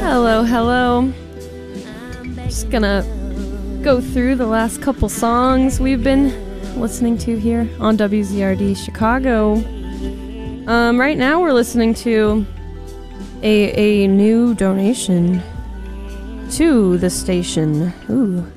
Hello, hello. Just gonna go through the last couple songs we've been listening to here on WZRD Chicago. Right now we're listening to a new donation to the station. Ooh.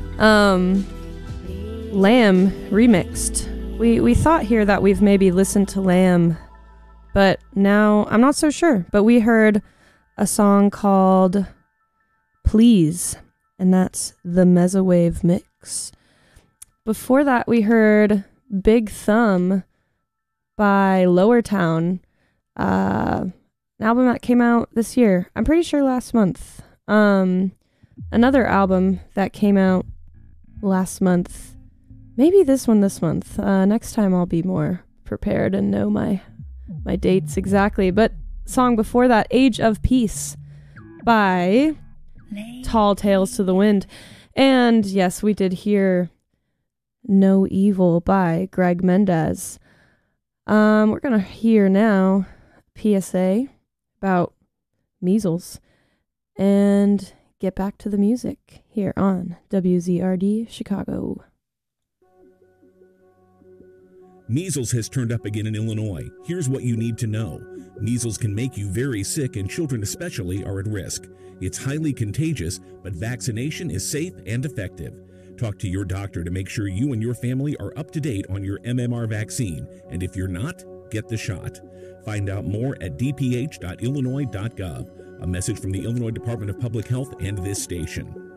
Lamb remixed. We thought here that we've maybe listened to Lamb, but now I'm not so sure. But we heard a song called Please, and that's the Mesowave mix. Before that, we heard Big Thumb by Lower Town, an album that came out this year. I'm pretty sure last month. Another album that came out last month. Maybe this month. Next time I'll be more prepared and know my dates exactly. But song before that, Age of Peace by Tall Tales to the Wind. And yes, we did hear No Evil by Greg Mendez. We're going to hear now PSA about measles and get back to the music here on WZRD Chicago. Measles has turned up again in Illinois. Here's what you need to know. Measles can make you very sick, and children especially are at risk. It's highly contagious, but vaccination is safe and effective. Talk to your doctor to make sure you and your family are up to date on your MMR vaccine. And if you're not, get the shot. Find out more at dph.illinois.gov. A message from the Illinois Department of Public Health and this station.